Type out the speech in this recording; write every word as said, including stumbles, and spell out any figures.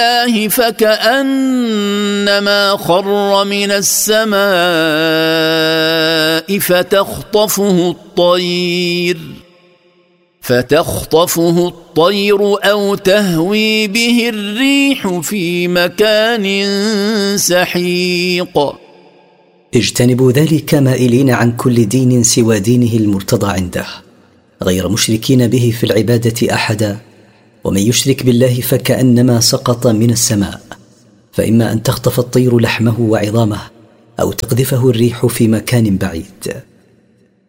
الله فكأنما خر من السماء فتخطفه الطير فتخطفه الطير أو تهوي به الريح في مكان سحيق. اجتنبوا ذلك مائلين عن كل دين سوى دينه المرتضى عنده، غير مشركين به في العبادة أحدا. ومن يشرك بالله فكأنما سقط من السماء، فإما أن تخطف الطير لحمه وعظامه أو تقذفه الريح في مكان بعيد.